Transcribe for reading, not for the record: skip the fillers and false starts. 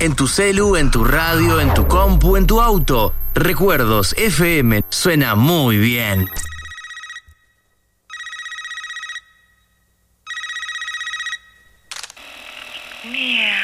En tu celu, en tu radio, en tu compu, en tu auto. Recuerdos FM suena muy bien. Mía.